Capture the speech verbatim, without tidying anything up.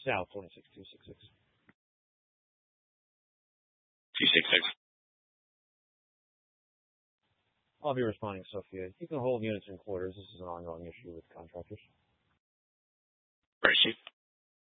South, twenty-six two sixty-six. two sixty-six. I'll be responding, Sophia. You can hold units in quarters. This is an ongoing issue with contractors. Right, Chief.